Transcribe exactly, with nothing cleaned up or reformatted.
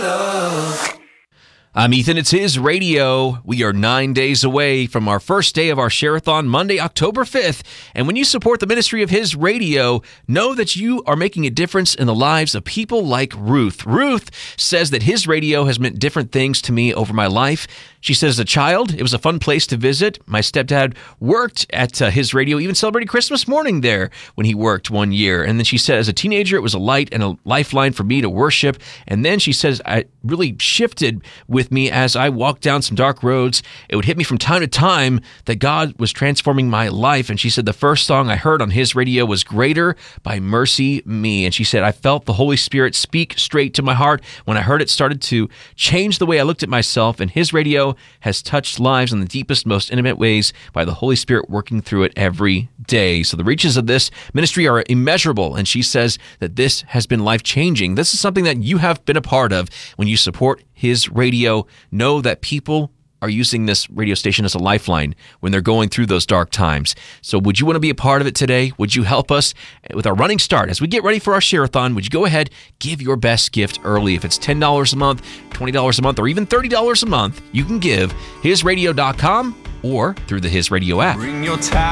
love. I'm Ethan. It's His Radio. We are nine days away from our first day of our Share-a-thon, Monday, October fifth. And when you support the ministry of His Radio, know that you are making a difference in the lives of people like Ruth. Ruth says that His Radio has meant different things to me over my life. She says, as a child, it was a fun place to visit. My stepdad worked at uh, His Radio, even celebrated Christmas morning there when he worked one year. And then she said, as a teenager, it was a light and a lifeline for me to worship. And then she says, I really shifted with me as I walked down some dark roads. It would hit me from time to time that God was transforming my life. And she said, the first song I heard on His Radio was Greater by Mercy Me. And she said, I felt the Holy Spirit speak straight to my heart. When I heard it, started to change the way I looked at myself. And His Radio has touched lives in the deepest, most intimate ways by the Holy Spirit working through it every day. So the reaches of this ministry are immeasurable, and she says that this has been life-changing. This is something that you have been a part of when you support His Radio. Know that people are using this radio station as a lifeline when they're going through those dark times. So would you want to be a part of it today? Would you help us with our running start? As we get ready for our Share-a-thon, would you go ahead, give your best gift early? If it's ten dollars a month, twenty dollars a month, or even thirty dollars a month, you can give his radio dot com or through the His Radio app. Bring your time.